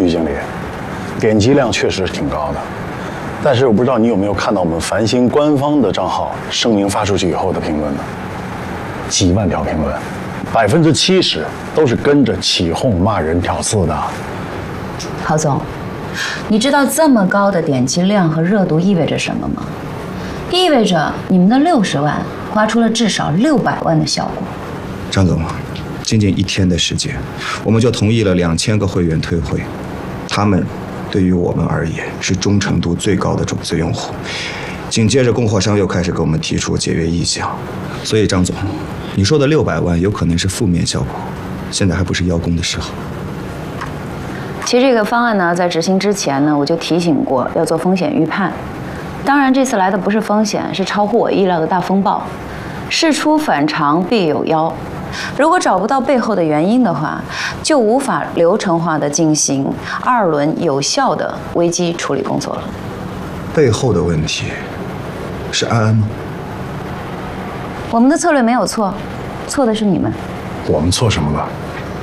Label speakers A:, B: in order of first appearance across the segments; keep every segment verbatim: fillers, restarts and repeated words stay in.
A: 于经理，点击量确实是挺高的，但是我不知道你有没有看到我们繁星官方的账号声明发出去以后的评论呢？几万条评论，百分之七十都是跟着起哄、骂人、挑刺的。
B: 郝总，你知道这么高的点击量和热度意味着什么吗？意味着你们的六十万花出了至少六百万的效果。
C: 张总，仅仅一天的时间，我们就同意了两千个会员退会，他们对于我们而言是忠诚度最高的种子用户。紧接着，供货商又开始给我们提出解约意向，所以张总，你说的六百万有可能是负面效果，现在还不是邀功的时候。
B: 其实这个方案呢，在执行之前呢，我就提醒过要做风险预判。当然，这次来的不是风险，是超乎我意料的大风暴。事出反常必有妖，如果找不到背后的原因的话，就无法流程化的进行二轮有效的危机处理工作了。
C: 背后的问题是安安吗？
B: 我们的策略没有错，错的是你们。
A: 我们错什么了？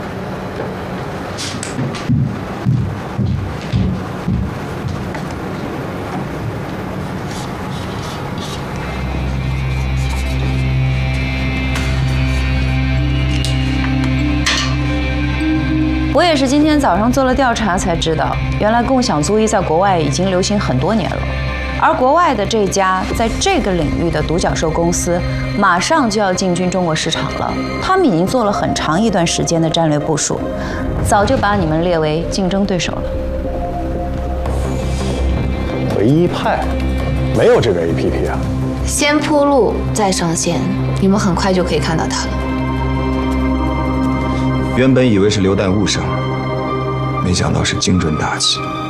B: 我也是今天早上做了调查才知道，原来共享租衣在国外已经流行很多年了，而国外的这家在这个领域的独角兽公司，马上就要进军中国市场了。他们已经做了很长一段时间的战略部署，早就把你们列为竞争对手了。
A: 唯一派没有这个 A P P 啊。
D: 先铺路再上线，你们很快就可以看到它了。
C: 原本以为是流弹误伤，没想到是精准打击。